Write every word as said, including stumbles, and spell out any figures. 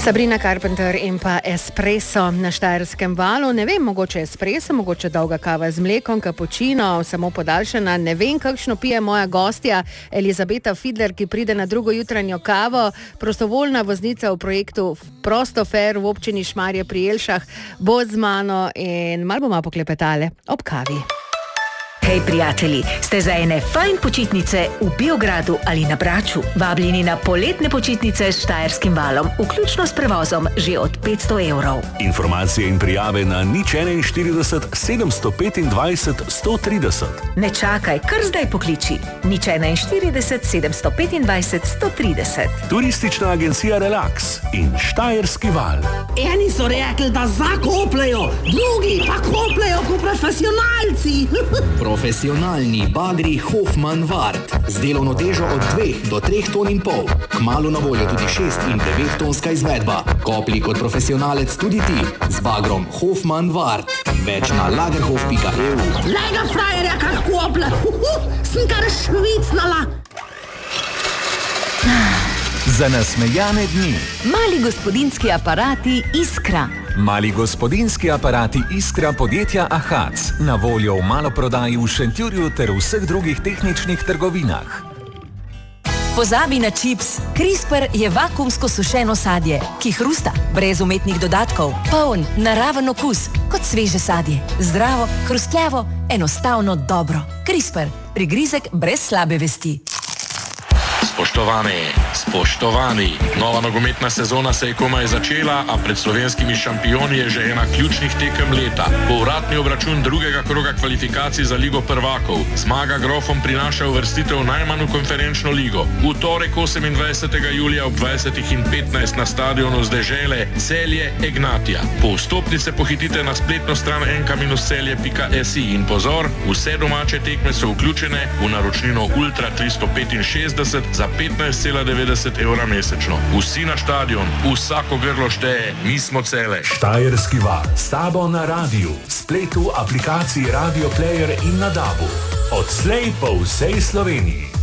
Sabrina Carpenter in pa espresso na Štajerskem valu. Ne vem, mogoče espresso, mogoče dolga kava z mlekom, kapučino, samo podaljšana. Ne vem, kakšno pije moja gostja Elizabeta Fidler, ki pride na drugo jutranjo kavo. Prostovoljna voznica v projektu Prosto Fair v občini Šmarje pri Jelšah bo z mano in malo bomo poklepetale ob kavi. Hej prijatelji, ste za ene fajn počitnice v Beogradu ali na Braču? Vabljeni na poletne počitnice s Štajerskim valom, vključno s prevozom že od petsto evrov. Informacije in prijave na nič štirideset sedemsto petindvajset sto trideset. Ne čakaj, kar zdaj pokliči. nič štirideset sedemsto petindvajset sto trideset. Turistična agencija Relax in Štajerski val. Eni so rekli, da zakopljajo, drugi pa kopljajo kot profesionalci. Profesionalni bagri Hoffmann Wart z delovno težo od dveh do treh ton in pol. Kmalu na voljo tudi šest in devet tonska izvedba. Kopli kot profesionalec tudi ti z bagrom Hoffmann Wart. Več na lagerhof pika e u. Lega frajerja, kar koplja. Sem kar švicnala. Za nasmejane dni. Mali gospodinski aparati Iskra. Mali gospodinski aparati Iskra podjetja Ahac na voljo v maloprodaji v Šentjurju ter vseh drugih tehničnih trgovinah. Pozabi na čips. CRISPR je vakuumsko sušeno sadje, ki hrusta, brez umetnih dodatkov, poln, naraven okus, kot sveže sadje. Zdravo, hrustljavo, enostavno dobro. CRISPR, prigrizek brez slabe vesti. Spoštovani, spoštovani, nova nogometna sezona se je komaj začela, a pred slovenskimi šampioni je že ena ključnih tekem leta. Povratni obračun drugega kroga kvalifikacij za Ligo prvakov. Zmaga grofom prinaša uvrstitev najmanj v konferenčno ligo. V torek osemindvajsetega julija ob dvajsetih in petnajst na stadionu z Dežele Celje Ignatija. Po vstopnice pohitite na spletno stran en ka celje pika es i in pozor, vse domače tekme so vključene v naročnino Ultra tristo petinšestdeset za petnajst cela devetdeset evra mesečno. Vsi na stadion, vsako grlo šteje, mi smo Cele. Štajerski val, s tabo na radiju, spletu, aplikaciji Radio Player in na dabu. Odslej po vsej Sloveniji.